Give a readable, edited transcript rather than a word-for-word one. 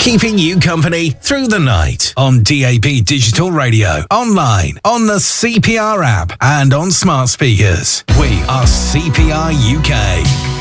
Keeping you company through the night on DAB Digital Radio, online, on the CPR app, and on smart speakers. We are CPR UK.